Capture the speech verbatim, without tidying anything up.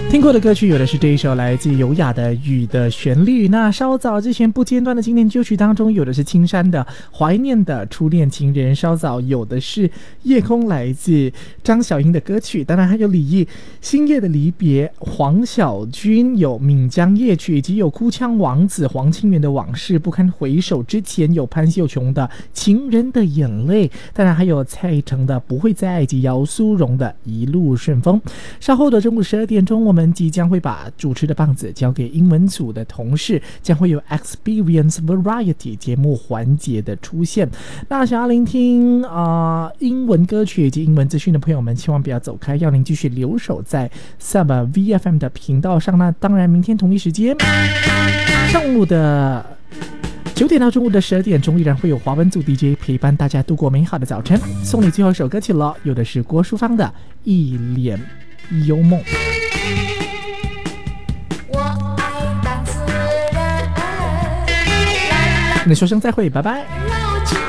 听过的歌曲有的是这一首来自优雅的雨的旋律，那稍早之前不间断的经典歌曲当中有的是青山的怀念的初恋情人，稍早有的是夜空来自张小英的歌曲，当然还有李毅星夜的离别，黄小军有闽江夜曲，以及有哭腔王子黄清源的往事不堪回首，之前有潘秀琼的情人的眼泪，当然还有蔡成的不会再爱，以及姚苏蓉的一路顺风。稍后的中午十二点钟，我们即将会把主持的棒子交给英文组的同事，将会有 Experience Variety 节目环节的出现。那想要聆听、呃、英文歌曲以及英文资讯的朋友们，千万不要走开，要您继续留守在 Sub V F M 的频道上。那当然明天同一时间上午的九点到中午的十二点钟，依然会有华文组 D J 陪伴大家度过美好的早晨。送你最后一首歌曲了，有的是郭淑芳的一脸幽梦。我爱当自然，跟你说声再会，拜拜。